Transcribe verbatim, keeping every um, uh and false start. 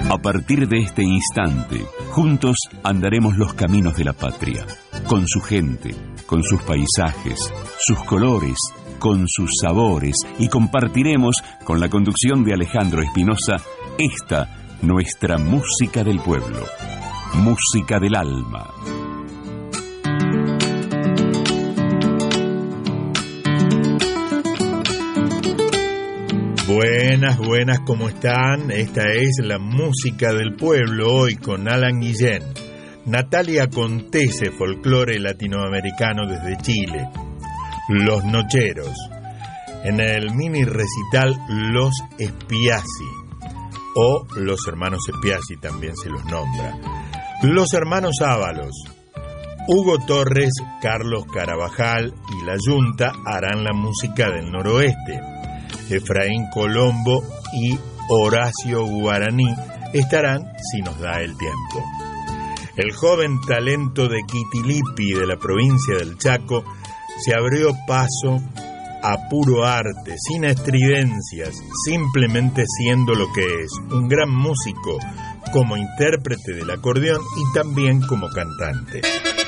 A partir de este instante, juntos andaremos los caminos de la patria, con su gente, con sus paisajes, sus colores, con sus sabores, y compartiremos, con la conducción de Alejandro Espinosa, esta, nuestra música del pueblo, música del alma. Buenas, buenas, ¿cómo están? Esta es la música del pueblo, hoy con Alan Guillén. Natalia Contese, folclore latinoamericano desde Chile. Los Nocheros. En el mini recital Los Espiazzi, o Los Hermanos Espiazzi también se los nombra. Los Hermanos Ábalos. Hugo Torres, Carlos Carabajal y La Yunta harán la música del noroeste. Efraín Colombo y Horacio Guaraní estarán si nos da el tiempo. El joven talento de Quitilipi de la provincia del Chaco se abrió paso a puro arte, sin estridencias, simplemente siendo lo que es, un gran músico como intérprete del acordeón y también como cantante.